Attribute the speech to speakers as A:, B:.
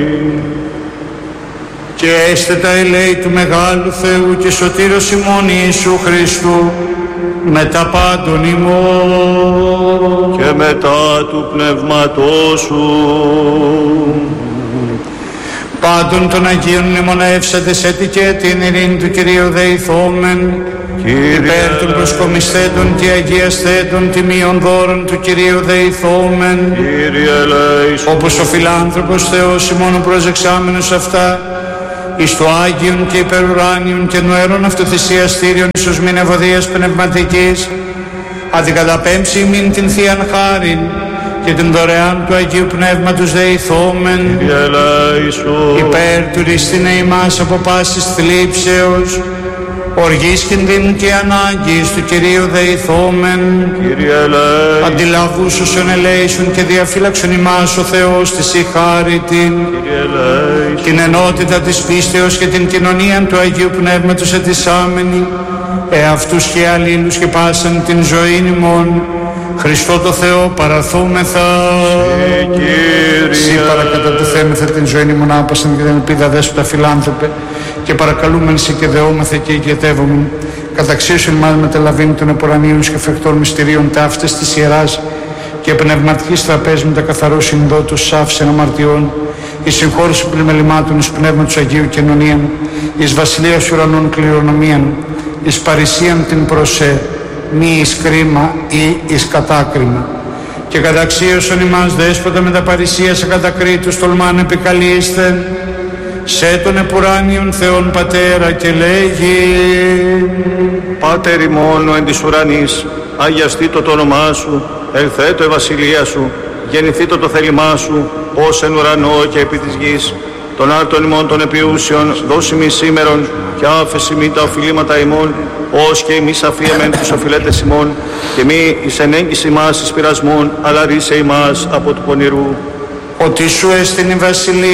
A: Και έστε τα ελέη του Μεγάλου Θεού και Σωτήρος ημών Ιησού Χριστού, μετά πάντων ημών
B: και μετά του Πνεύματός Σου.
A: Πάντων των Αγίων μνημονεύσαντες έτη και την ειρήνη του Κυρίου δεηθόμεν, υπέρ των προσκομισθέντων και αγιασθέντων τιμίων δώρων του Κυρίου δεηθόμεν, όπως ο φιλάνθρωπος Θεός ημών προσεξάμενος αυτά, εις το Άγιον και υπερουράνιον και νοερών αυτοθυσιαστήριον εις ως μην ευωδίας πνευματικής, αντικαταπέμψει ημίν την Θείαν Χάριν και την δωρεάν του Αγίου Πνεύματος δεηθόμεν, υπέρ του ρίστηνε ημάς από πάσης θλίψεως, οργής κινδύνου και ανάγκης του Κυρίου δεηθόμεν, αντιλαβούς όσων ελέησον και διαφύλαξον ημάς ο Θεός της η χάριτην, την ενότητα της πίστεως και την κοινωνία του Αγίου Πνεύματος ετισάμενη, εαυτούς και αλλήλους και πάσαν την ζωή ημών, Χριστό το Θεό παραθούμεθα. Συ παρακατά του θέμεθα την ζωή ημών άπασαν και την ελπίδα δέσποτα φιλάνθρωπε, και παρακαλούμεν σε και δεόμεθα και οικετεύομεν, καταξίωσον μας μεταλαβήν των επορανίων και φεκτών μυστηρίων ταύτες της Ιεράς και πνευματικής τραπέζης με τα καθαρό συνδότους σάφησεν αμαρτιών, εις συγχώρηση πλημελημάτων, εις πνεύματος Αγίου κοινωνίαν, εις βασιλείας ουρανών κληρονομίαν, εις παρησίαν την προσέ, μη εις κρίμα ή εις κατάκριμα. Και καταξίωσον ημάς δέσποτα με τα παρησίας ακατακρίτους τολμάν επικαλείστε, σε τον επουράνιον Θεόν Πατέρα και λέγει:
B: Πάτερ ημών ο εν της ουρανής, αγιαστήτω το όνομά Σου, ελθέτω η βασιλεία Σου, γεννηθήτω το θέλημά Σου, ως εν ουρανό και επί της γης. Τον άρτον ημών των επιούσιων δώσει μη σήμερον, και άφεση μη τα οφειλήματα ημών, ως και εμείς αφίεμεν τους οφειλέτες ημών, και μη εις ενέγγιση ημάς εις πειρασμών, αλλά ρίσε ημάς από του πονηρού.
A: Ότι Σου εστιν η βασιλεία